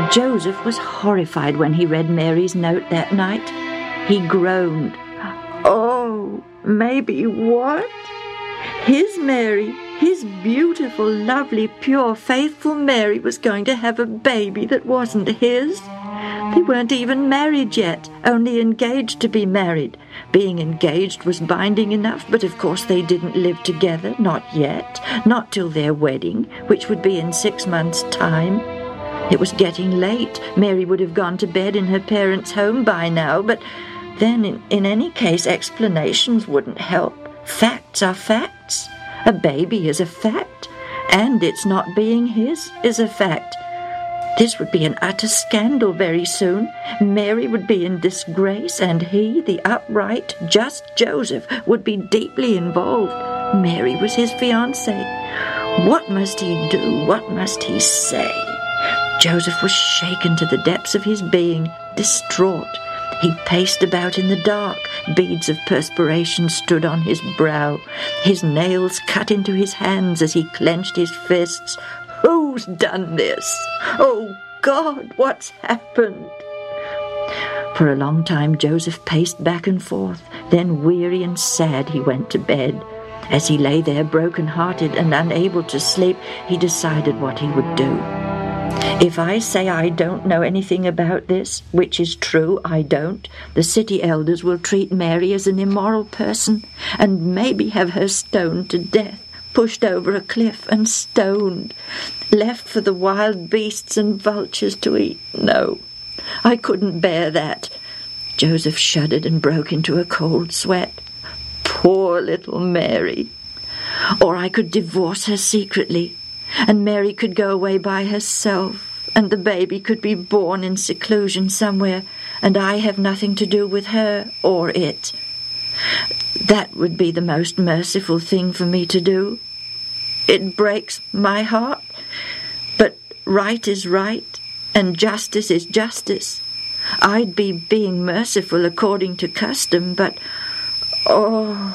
Joseph was horrified when he read Mary's note that night. He groaned. Oh, maybe what? His Mary, his beautiful, lovely, pure, faithful Mary was going to have a baby that wasn't his. They weren't even married yet, only engaged to be married. Being engaged was binding enough, but of course they didn't live together, not yet, not till their wedding, which would be in 6 months' time. It was getting late. Mary would have gone to bed in her parents' home by now, but then in any case explanations wouldn't help. Facts are facts. A baby is a fact, and its not being his is a fact. This would be an utter scandal very soon. Mary would be in disgrace, and he, the upright, just Joseph, would be deeply involved. Mary was his fiancée. What must he do? What must he say? Joseph was shaken to the depths of his being, distraught. He paced about in the dark. Beads of perspiration stood on his brow. His nails cut into his hands as he clenched his fists. Who's done this? Oh, God, what's happened? For a long time Joseph paced back and forth. Then, weary and sad, he went to bed. As he lay there broken-hearted and unable to sleep, he decided what he would do. If I say I don't know anything about this, which is true, I don't, the city elders will treat Mary as an immoral person and maybe have her stoned to death, pushed over a cliff and stoned, left for the wild beasts and vultures to eat. No, I couldn't bear that. Joseph shuddered and broke into a cold sweat. Poor little Mary. Or I could divorce her secretly, and Mary could go away by herself, and the baby could be born in seclusion somewhere, and I have nothing to do with her or it. That would be the most merciful thing for me to do. It breaks my heart, but right is right, and justice is justice. I'd be being merciful according to custom, but, oh...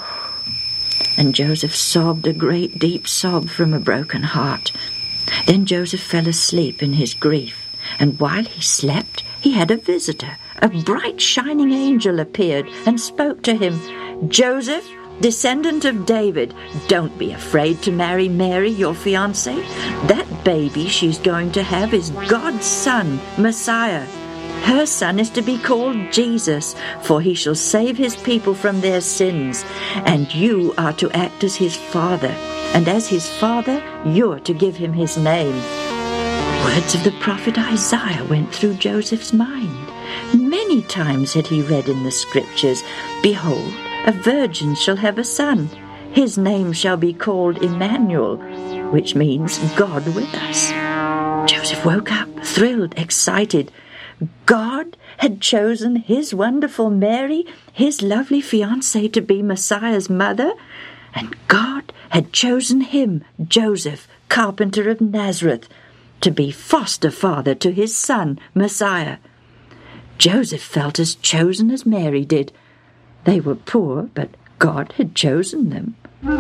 And Joseph sobbed a great deep sob from a broken heart. Then Joseph fell asleep in his grief, and while he slept, he had a visitor. A bright shining angel appeared and spoke to him. Joseph, descendant of David, don't be afraid to marry Mary, your fiancée. That baby she's going to have is God's son, Messiah. Her son is to be called Jesus, for he shall save his people from their sins. And you are to act as his father, and as his father, you're to give him his name. Words of the prophet Isaiah went through Joseph's mind. Many times had he read in the scriptures, Behold, a virgin shall have a son. His name shall be called Emmanuel, which means God with us. Joseph woke up, thrilled, excited. God had chosen his wonderful Mary, his lovely fiancée, to be Messiah's mother, and God had chosen him, Joseph, carpenter of Nazareth, to be foster father to his son, Messiah. Joseph felt as chosen as Mary did. They were poor, but God had chosen them.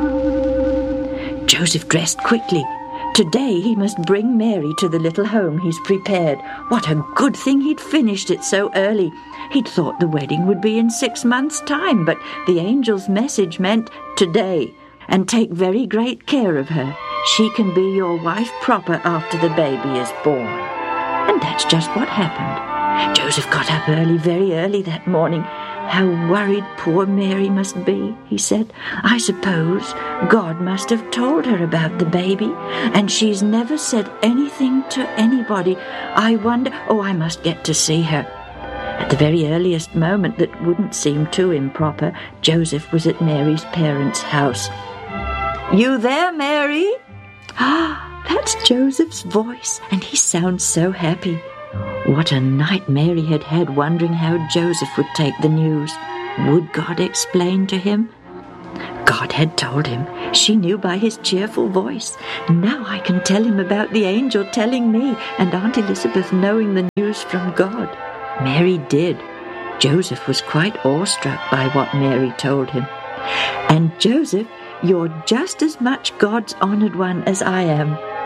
Joseph dressed quickly. Today he must bring Mary to the little home he's prepared. What a good thing he'd finished it so early. He'd thought the wedding would be in 6 months' time, but the angel's message meant today. And take very great care of her. She can be your wife proper after the baby is born. And that's just what happened. Joseph got up early, very early that morning. How worried poor Mary must be, he said. I suppose God must have told her about the baby, and she's never said anything to anybody. I wonder... Oh, I must get to see her. At the very earliest moment that wouldn't seem too improper, Joseph was at Mary's parents' house. You there, Mary? Ah, that's Joseph's voice, and he sounds so happy. What a night Mary had had wondering how Joseph would take the news. Would God explain to him? God had told him. She knew by his cheerful voice. Now I can tell him about the angel telling me, and Aunt Elizabeth knowing the news from God. Mary did. Joseph was quite awestruck by what Mary told him. And Joseph, you're just as much God's honoured one as I am.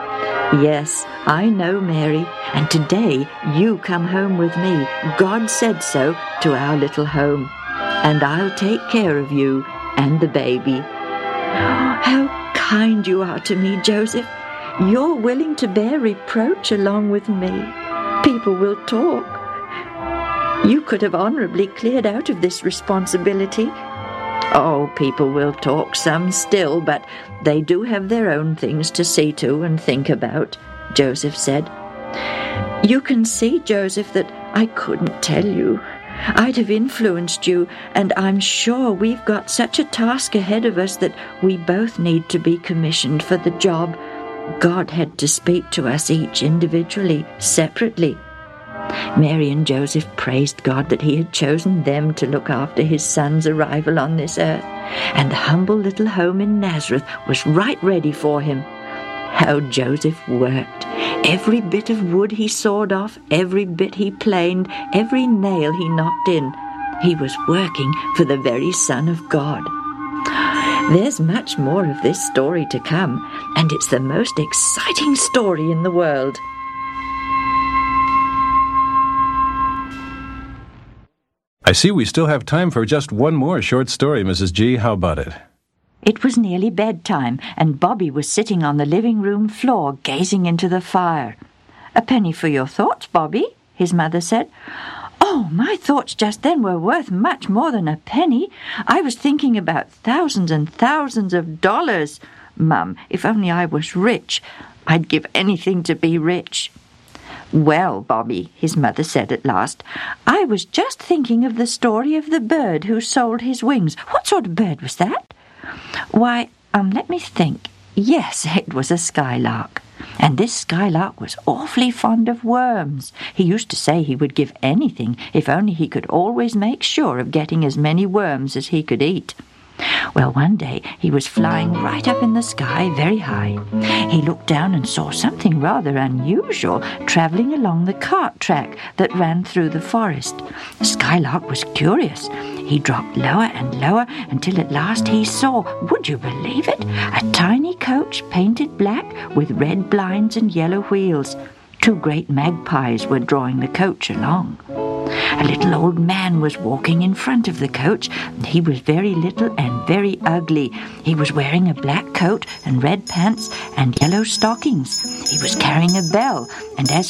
Yes, I know, Mary, and today you come home with me. God said so to our little home, and I'll take care of you and the baby. How kind you are to me, Joseph. You're willing to bear reproach along with me. People will talk. You could have honorably cleared out of this responsibility. Oh, people will talk, some still, but they do have their own things to see to and think about, Joseph said. You can see, Joseph, that I couldn't tell you. I'd have influenced you, and I'm sure we've got such a task ahead of us that we both need to be commissioned for the job. God had to speak to us each individually, separately. Mary and Joseph praised God that he had chosen them to look after his son's arrival on this earth, and the humble little home in Nazareth was right ready for him. How Joseph worked! Every bit of wood he sawed off, every bit he planed, every nail he knocked in. He was working for the very Son of God. There's much more of this story to come, and it's the most exciting story in the world. I see we still have time for just one more short story, Mrs. G. How about it? It was nearly bedtime, and Bobby was sitting on the living room floor, gazing into the fire. "A penny for your thoughts, Bobby," his mother said. "Oh, my thoughts just then were worth much more than a penny. I was thinking about thousands and thousands of dollars. Mum, if only I was rich. I'd give anything to be rich." "Well, Bobby," his mother said at last, "I was just thinking of the story of the bird who sold his wings. What sort of bird was that?" "Why, let me think. Yes, it was a skylark. And this skylark was awfully fond of worms. He used to say he would give anything if only he could always make sure of getting as many worms as he could eat. Well, one day he was flying right up in the sky, very high. He looked down and saw something rather unusual travelling along the cart track that ran through the forest. The skylark was curious. He dropped lower and lower until at last he saw, would you believe it, a tiny coach painted black with red blinds and yellow wheels. 2 great magpies were drawing the coach along. A little old man was walking in front of the coach. He was very little and very ugly. He was wearing a black coat and red pants and yellow stockings. He was carrying a bell, and as